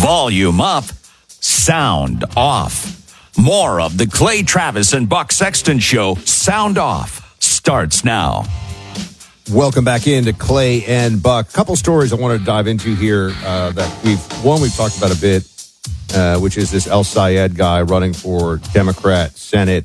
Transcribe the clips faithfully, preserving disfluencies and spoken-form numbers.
Volume up, sound off. More of the Clay Travis and Buck Sexton Show, Sound Off, starts now. Welcome back into Clay and Buck. A couple stories I want to dive into here uh, that we've, one we've talked about a bit, uh, which is this El Sayed guy running for Democrat Senate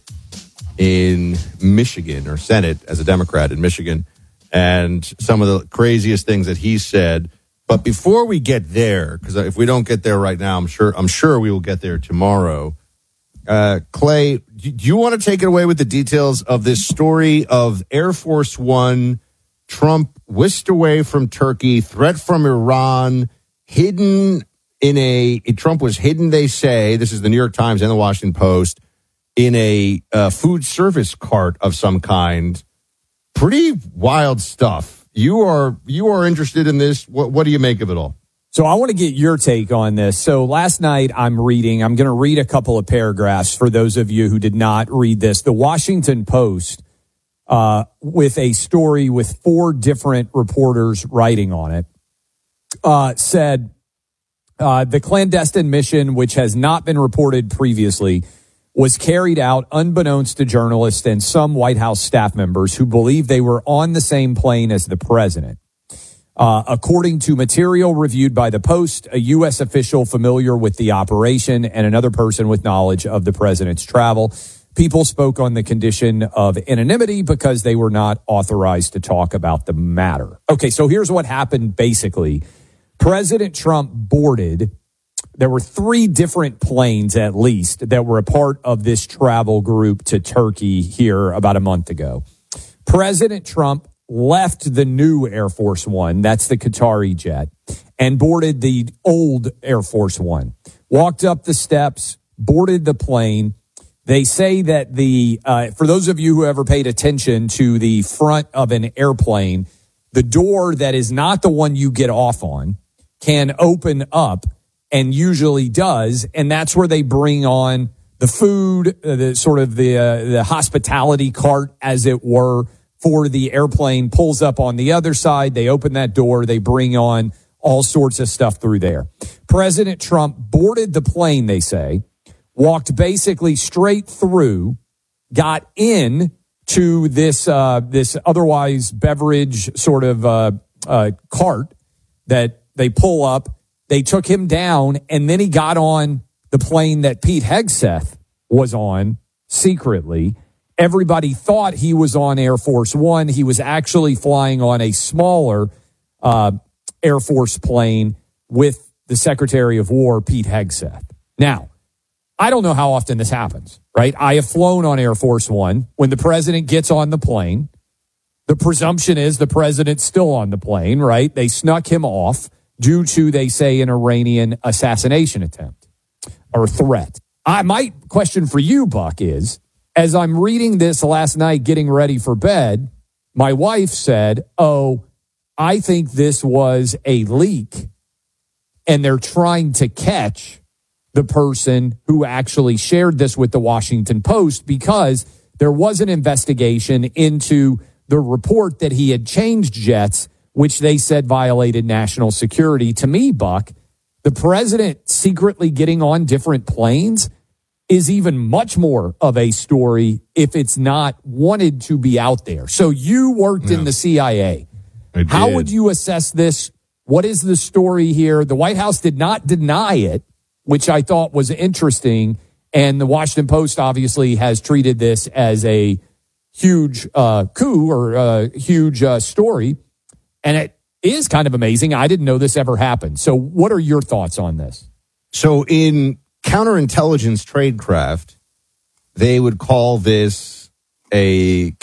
in Michigan, or Senate as a Democrat in Michigan, and some of the craziest things that he said. But before we get there, because if we don't get there right now, I'm sure I'm sure we will get there tomorrow. Uh, Clay, do you want to take it away with the details of this story of Air Force One, Trump whisked away from Turkey, threat from Iran, hidden in a, Trump was hidden, they say, this is the New York Times and the Washington Post, in a uh, food service cart of some kind. Pretty wild stuff. You are you are interested in this. What, what do you make of it all? So I want to get your take on this. So last night I'm reading, I'm going to read a couple of paragraphs for those of you who did not read this. The Washington Post, uh, with a story with four different reporters writing on it, uh, said uh, the clandestine mission, which has not been reported previously, was carried out unbeknownst to journalists and some White House staff members who believed they were on the same plane as the president. Uh, according to material reviewed by the Post, a U S official familiar with the operation and another person with knowledge of the president's travel, people spoke on the condition of anonymity because they were not authorized to talk about the matter. Okay, so here's what happened basically. President Trump boarded. There were three different planes, at least, that were a part of this travel group to Turkey here about a month ago. President Trump left the new Air Force One, that's the Qatari jet, and boarded the old Air Force One. Walked up the steps, boarded the plane. They say that the, uh, for those of you who ever paid attention to the front of an airplane, the door that is not the one you get off on can open up, and usually does, and that's where they bring on the food, uh, the sort of the uh, the hospitality cart, as it were, for the airplane. Pulls up on the other side. They open that door. They bring on all sorts of stuff through there. President Trump boarded the plane, they say, walked basically straight through, got in to this uh, this otherwise beverage sort of uh, uh, cart that they pull up. They took him down, and then he got on the plane that Pete Hegseth was on secretly. Everybody thought he was on Air Force One. He was actually flying on a smaller uh, Air Force plane with the Secretary of War, Pete Hegseth. Now, I don't know how often this happens, right? I have flown on Air Force One. When the president gets on the plane, the presumption is the president's still on the plane, right? They snuck him off due to, they say, an Iranian assassination attempt or threat. I, my question for you, Buck, is, as I'm reading this last night, getting ready for bed, my wife said, oh, I think this was a leak, and they're trying to catch the person who actually shared this with the Washington Post, because there was an investigation into the report that he had changed jets, which they said violated national security. To me, Buck, the president secretly getting on different planes is even much more of a story if it's not wanted to be out there. So you worked yeah. in the C I A. I did. How would you assess this? What is the story here? The White House did not deny it, which I thought was interesting. And the Washington Post obviously has treated this as a huge uh, coup or a huge uh, story. And it is kind of amazing. I didn't know this ever happened. So what are your thoughts on this? So in counterintelligence tradecraft, they would call this a